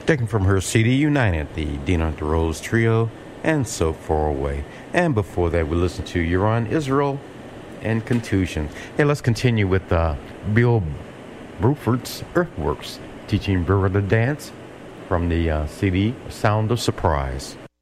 Taken from her CD United, the Dina DeRose Trio, and So Far Away. And before that, we listened to Euron Israel and Contusion. Hey, let's continue with Bill Bruford's Earthworks, teaching Vera to dance from the CD Sound of Surprise.